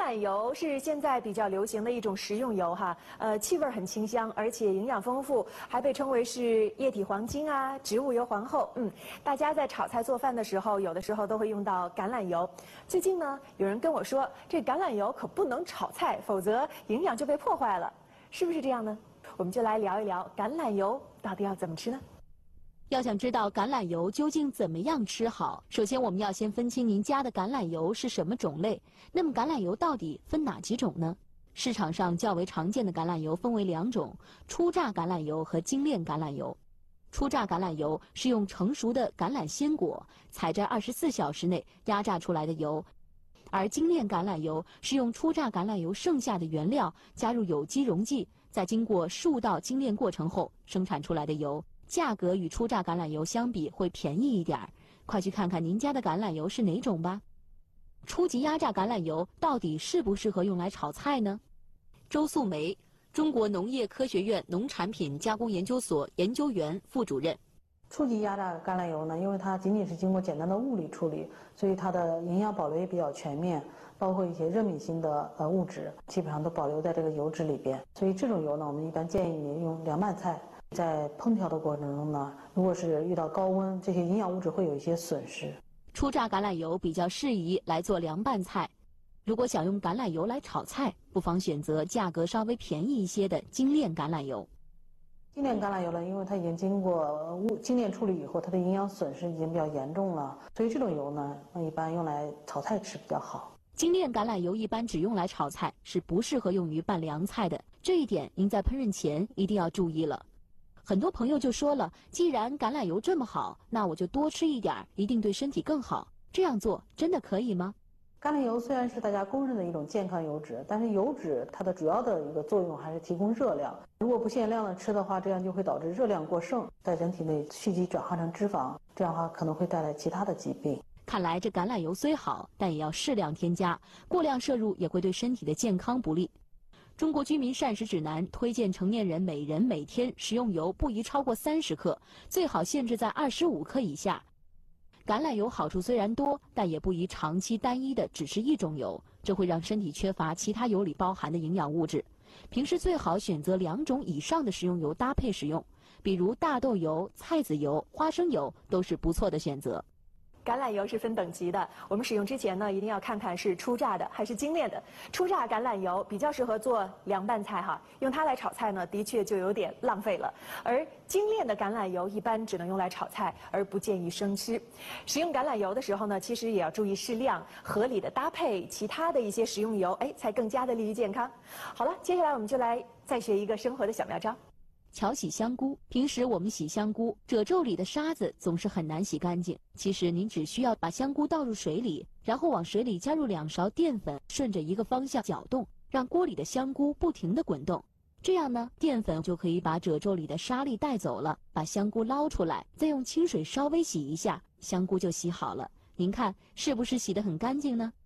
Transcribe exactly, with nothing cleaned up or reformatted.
榄油是现在比较流行的一种食用油哈，呃，气味很清香，而且营养丰富，还被称为是液体黄金啊、植物油皇后。嗯，大家在炒菜做饭的时候，有的时候都会用到橄榄油。最近呢，有人跟我说，这橄榄油可不能炒菜，否则营养就被破坏了，是不是这样呢？我们就来聊一聊橄榄油到底要怎么吃呢？ 要想知道橄榄油究竟怎么样吃好，首先我们要先分清您家的橄榄油是什么种类。那么橄榄油到底分哪几种呢？市场上较为常见的橄榄油分为两种：初榨橄榄油和精炼橄榄油。初榨橄榄油是用成熟的橄榄鲜果采摘二十四小时内压榨出来的油，而精炼橄榄油是用初榨橄榄油剩下的原料加入有机溶剂，在经过数道精炼过程后生产出来的油。价格与初榨橄榄油相比会便宜一点儿，快去看看您家的橄榄油是哪种吧。初级压榨橄榄油到底适不适合用来炒菜呢？周素梅，中国农业科学院农产品加工研究所研究员、副主任。 初级压榨橄榄油呢，因为它仅仅是经过简单的物理处理，所以它的营养保留也比较全面，包括一些热敏性的呃物质，基本上都保留在这个油脂里边。所以这种油呢，我们一般建议你用凉拌菜。在烹调的过程中呢，如果是遇到高温，这些营养物质会有一些损失。 初榨橄榄油比较适宜来做凉拌菜，如果想用橄榄油来炒菜，不妨选择价格稍微便宜一些的精炼橄榄油。 精炼橄榄油呢，因为它已经经过物精炼处理以后，它的营养损失已经比较严重了，所以这种油呢，一般用来炒菜吃比较好。 精炼橄榄油一般只用来炒菜，是不适合用于拌凉菜的，这一点您在烹饪前一定要注意了。很多朋友就说了，既然橄榄油这么好，那我就多吃一点，一定对身体更好。这样做真的可以吗？ 橄榄油虽然是大家公认的一种健康油脂，但是油脂它的主要的一个作用还是提供热量。如果不限量的吃的话，这样就会导致热量过剩，在人体内蓄积转化成脂肪，这样的话可能会带来其他的疾病。 看来这橄榄油虽好，但也要适量添加，过量摄入也会对身体的健康不利。中国居民膳食指南推荐成年人每人每天食用油不宜超过三十克，最好限制在二十五克以下。橄榄油好处虽然多，但也不宜长期单一的只是一种油，这会让身体缺乏其他油里包含的营养物质。平时最好选择两种以上的食用油搭配使用，比如大豆油、菜籽油、花生油都是不错的选择。 橄榄油是分等级的，我们使用之前呢，一定要看看是初榨的还是精炼的。初榨橄榄油比较适合做凉拌菜哈，用它来炒菜呢，的确就有点浪费了。而精炼的橄榄油一般只能用来炒菜，而不建议生吃。使用橄榄油的时候呢，其实也要注意适量，合理的搭配其他的一些食用油，哎，才更加的利于健康。好了，接下来我们就来再学一个生活的小妙招。 巧洗香菇。平时我们洗香菇，褶皱里的沙子总是很难洗干净。其实您只需要把香菇倒入水里，然后往水里加入两勺淀粉，顺着一个方向搅动，让锅里的香菇不停地滚动。这样呢，淀粉就可以把褶皱里的沙粒带走了。把香菇捞出来，再用清水稍微洗一下，香菇就洗好了。您看是不是洗得很干净呢？